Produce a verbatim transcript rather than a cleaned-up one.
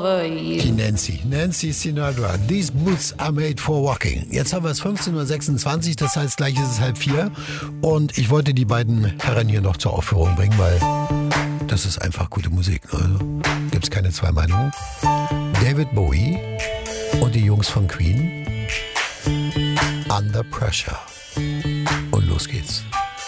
Die Nancy, Nancy Sinatra. These boots are made for walking. Jetzt haben wir es fünfzehn Uhr sechsundzwanzig, das heißt gleich ist es halb vier. Und ich wollte die beiden Herren hier noch zur Aufführung bringen, weil das ist einfach gute Musik. Also gibt es keine zwei Meinungen. David Bowie und die Jungs von Queen. Under Pressure. Und los geht's.